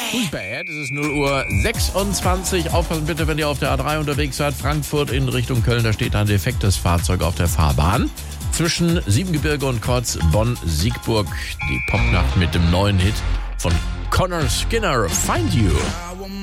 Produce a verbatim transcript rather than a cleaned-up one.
Who's bad? Es ist null Uhr sechsundzwanzig. Aufpassen bitte, wenn ihr auf der A drei unterwegs seid. Frankfurt in Richtung Köln, da steht ein defektes Fahrzeug auf der Fahrbahn. Zwischen Siebengebirge und Kreuz Bonn-Siegburg. Die Popnacht mit dem neuen Hit von Connor Skinner, Find You.